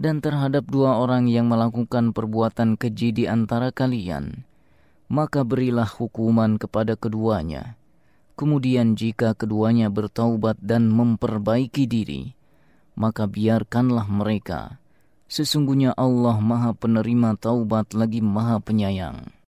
dan terhadap dua orang yang melakukan perbuatan keji di antara kalian, maka berilah hukuman kepada keduanya. Kemudian jika keduanya bertaubat dan memperbaiki diri, maka biarkanlah mereka. Sesungguhnya Allah Maha Penerima Taubat lagi Maha Penyayang.